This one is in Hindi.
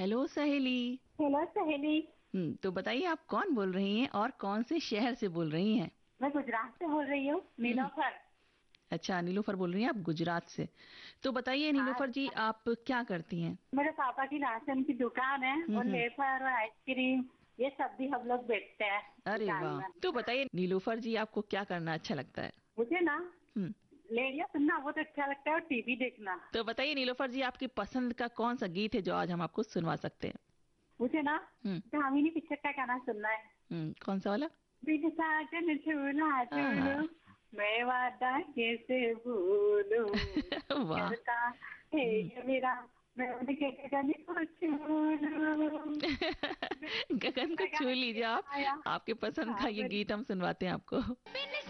हेलो सहेली। हेलो सहेली। तो बताइए आप कौन बोल रही हैं और कौन से शहर से बोल रही हैं? मैं गुजरात से बोल रही हूँ, हम्म। नीलोफर। अच्छा, नीलोफर बोल रही हैं आप गुजरात से। तो बताइए हाँ, नीलोफर जी, आप क्या करती हैं? मेरे पापा की राशन की दुकान है और हम्म। वेफर और आइसक्रीम ये सब भी हम लोग बेचते हैं अरे दुकान वाह, में। तो बताइए नीलोफर जी, आपको क्या करना अच्छा लगता है? मुझे ना हम्म। रेडियो सुनना बहुत अच्छा लगता है और टीवी देखना। तो बताइए नीलोफर जी, आपकी पसंद का कौन सा गीत है जो आज हम आपको सुनवा सकते हैं? मुझे ना हम्म। कामिनी पिक्चर का गाना सुनना है। कौन सा वाला? बिन साजन झूला झूलो, हाँ। मैं वादा कैसे भूलूं, वाह। करता है हम्म। ये मेरा, मैं उनके गगन को छू लूं। गगन को छू लीजिए आप। आया। आपके पसंद का हाँ, ये गीत हम सुनवाते हैं आपको।